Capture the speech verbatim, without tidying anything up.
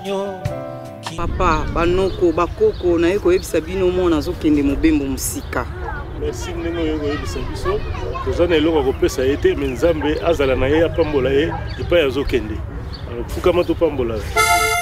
Papa, banoko, bakoko, na yeko yebisa bino mona azokende mobembo musika. Merci ndenge yeko yebisa biso. Tozana eloko kopesa ete mais Nzambe azala na ye apambola ye epai azokende. Alors fukama to pambola.